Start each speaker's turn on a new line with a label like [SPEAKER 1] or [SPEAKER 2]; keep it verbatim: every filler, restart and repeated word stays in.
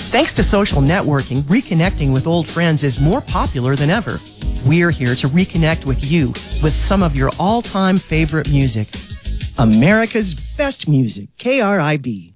[SPEAKER 1] Thanks to social networking, reconnecting with old friends is more popular than ever. We're here to reconnect with you with some of your all-time favorite music. America's best music, K R I B.